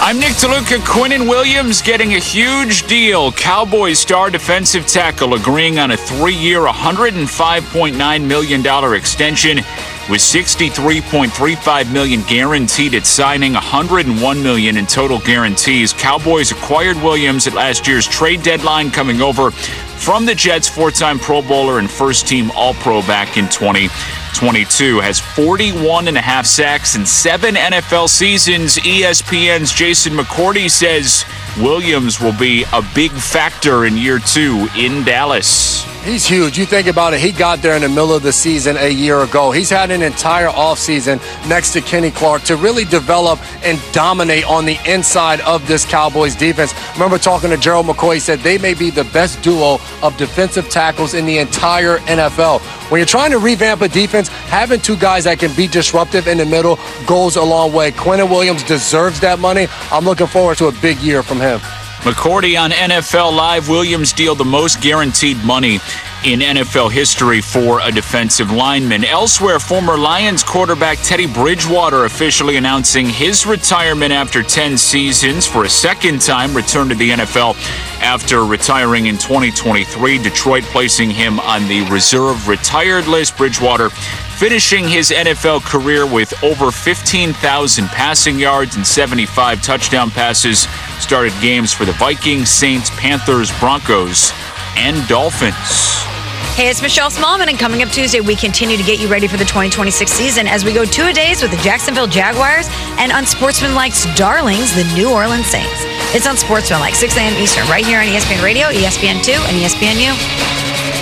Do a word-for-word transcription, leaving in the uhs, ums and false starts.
I'm Nick DeLuca. Quinnen Williams getting a huge deal. Cowboys star defensive tackle agreeing on a three-year, one hundred five point nine million dollars extension with sixty-three point three five million dollars guaranteed at signing, one hundred one million dollars in total guarantees. Cowboys acquired Williams at last year's trade deadline, coming over from the Jets, four-time Pro Bowler and first-team All-Pro back in twenty twenty-two. Has forty-one and a half sacks in seven N F L seasons. E S P N's Jason McCourty says Williams will be a big factor in year two in Dallas. He's huge. You think about it, he got there in the middle of the season a year ago. He's had an entire offseason next to Kenny Clark to really develop and dominate on the inside of this Cowboys defense. I remember talking to Gerald McCoy. He said they may be the best duo of defensive tackles in the entire N F L. When you're trying to revamp a defense, having two guys that can be disruptive in the middle goes a long way. Quinnen Williams deserves that money. I'm looking forward to a big year from him. McCourty on N F L Live. Williams deal the most guaranteed money in N F L history for a defensive lineman. Elsewhere, former Lions quarterback Teddy Bridgewater officially announcing his retirement after ten seasons. For a second time, returned to the N F L after retiring in twenty twenty-three. Detroit placing him on the reserve retired list. Bridgewater finishing his N F L career with over fifteen thousand passing yards and seventy-five touchdown passes. Started games for the Vikings, Saints, Panthers, Broncos, and Dolphins. Hey, it's Michelle Smallman, and coming up Tuesday, we continue to get you ready for the twenty twenty-six season as we go two-a-days with the Jacksonville Jaguars and Unsportsmanlike's Darlings, the New Orleans Saints. It's Unsportsmanlike, six a.m. Eastern, right here on E S P N Radio, E S P N two, and E S P N U.